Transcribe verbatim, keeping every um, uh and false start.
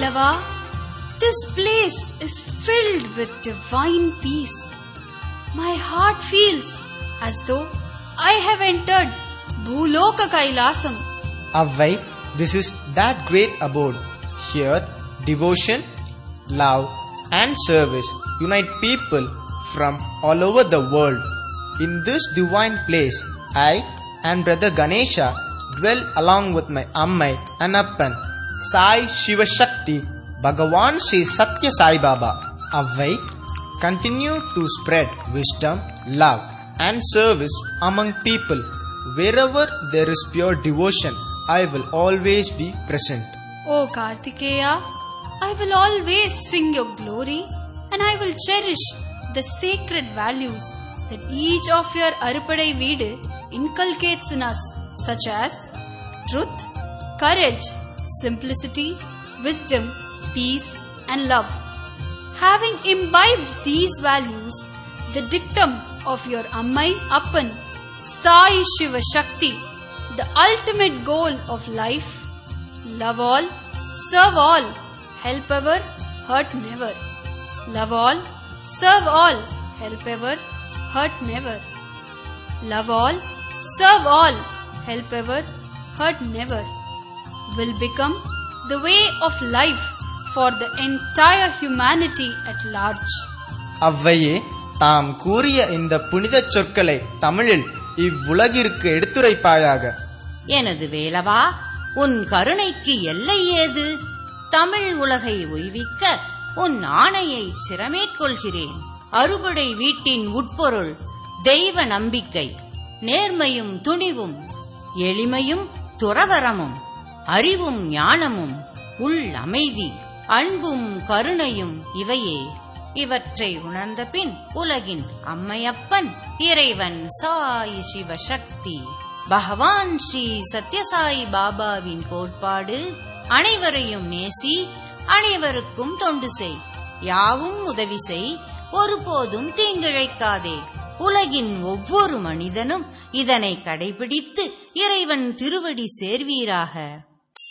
Velava, this place is filled with divine peace. My heart feels as though I have entered Bhuloka Kailasam. Avvai, this is that great abode. Here, devotion, love and service unite people from all over the world. In this divine place, I and Brother Ganesha dwell along with my Ammai and Appan, Sai Shiva Shakti, Bhagavan Sri Satya Sai Baba. Avvai, continue to spread wisdom, love and service among people. Wherever there is pure devotion, I will always be present. O Kartikeya, I will always sing your glory and I will cherish the sacred values that each of your Arupadai Veedu inculcates in us, such as truth, courage, simplicity, wisdom, peace and love. Having imbibed these values, the dictum of your Ammai Appan, Sai Shiva Shakti, the ultimate goal of life, love all, serve all, help ever, hurt never. Love all, serve all, help ever, hurt never. Love all, serve all, help ever, hurt never will become the way of life for the entire humanity at large. அவ்வையே, தாம் கூறிய இந்த புனித சொற்களை தமிழில் இவ்வுலகிற்கு எடுத்துரைப்பாயாக. எனது வேலவா, உன் கருணைக்கு எல்லை ஏது? தமிழ் உலகை உய்விக்க உன் ஆணையை சிரமேற்கொள்கிறேன். அறுபடை வீட்டின் உட்பொருள் தெய்வ நம்பிக்கை, நேர்மையும் துணிவும், எளிமையும் துறவரமும், அறிவும் ஞானமும், உள் அமைதி, அன்பும் கருணையும் இவையே. இவற்றை உணர்ந்த பின் உலகின் அம்மையப்பன் இறைவன் சாய் சிவசக்தி பகவான் ஸ்ரீ சத்யசாய் பாபாவின் கோட்பாடு, அனைவரையும் நேசி, அனைவருக்கும் தொண்டு செய், யாவும் உதவி செய், ஒருபோதும் தீங்கிழைக்காதே. உலகின் ஒவ்வொரு மனிதனும் இதனை கடைபிடித்து இறைவன் திருவடி சேர்வீராக.